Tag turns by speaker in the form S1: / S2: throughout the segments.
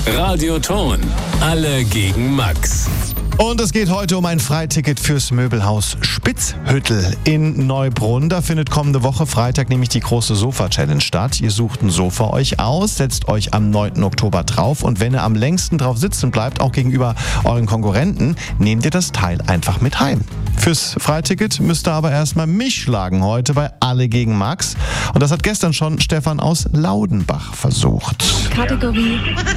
S1: Radioton. Alle gegen Max.
S2: Und es geht heute um ein Freiticket fürs Möbelhaus Spitzhüttel in Neubrunn. Da findet kommende Woche Freitag nämlich die große Sofa-Challenge statt. Ihr sucht ein Sofa euch aus, setzt euch am 9. Oktober drauf und wenn ihr am längsten drauf sitzen bleibt, auch gegenüber euren Konkurrenten, nehmt ihr das Teil einfach mit heim. Fürs Freiticket müsst ihr aber erstmal mich schlagen heute bei Alle gegen Max. Und das hat gestern schon Stefan aus Laudenbach versucht.
S3: Kategorie.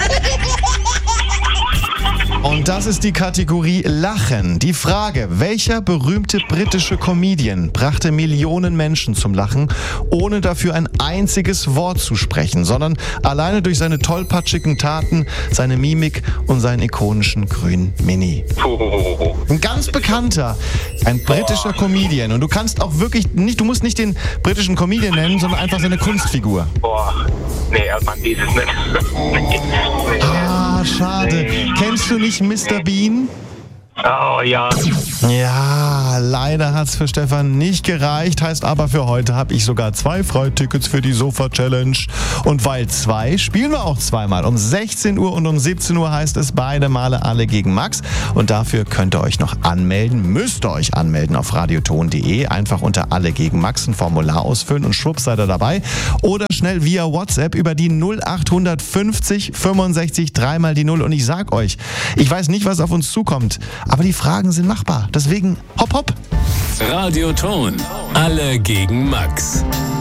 S2: Und das ist die Kategorie Lachen. Die Frage, welcher berühmte britische Comedian brachte Millionen Menschen zum Lachen, ohne dafür ein einziges Wort zu sprechen, sondern alleine durch seine tollpatschigen Taten, seine Mimik und seinen ikonischen grünen Mini. Ein ganz bekannter, ein britischer Comedian. Und du kannst auch wirklich nicht, du musst nicht den britischen Comedian nennen, sondern einfach seine Kunstfigur.
S4: Nee, man weiß es nicht.
S2: Ah, schade. Kennst du nicht Mr. Bean?
S4: Oh ja.
S2: Ja, leider hat's für Stefan nicht gereicht, heißt aber für heute habe ich sogar 2 Freitickets für die Sofa-Challenge. Und weil 2, spielen wir auch zweimal. Um 16 Uhr und um 17 Uhr heißt es beide Male Alle gegen Max. Und dafür könnt ihr euch noch anmelden, müsst ihr euch anmelden auf radioton.de. Einfach unter Alle gegen Max ein Formular ausfüllen und schwupps seid ihr dabei. Oder schnell via WhatsApp über die 0850 65 3 mal die 0. Und ich sag euch, ich weiß nicht, was auf uns zukommt. Aber die Fragen sind machbar. Deswegen hopp, hopp.
S1: Radioton. Alle gegen Max.